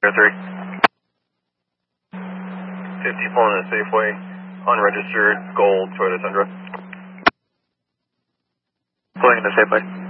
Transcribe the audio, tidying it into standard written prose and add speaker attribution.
Speaker 1: 3. 50 pulling a Safeway, unregistered, gold Toyota Tundra. Pulling in the Safeway.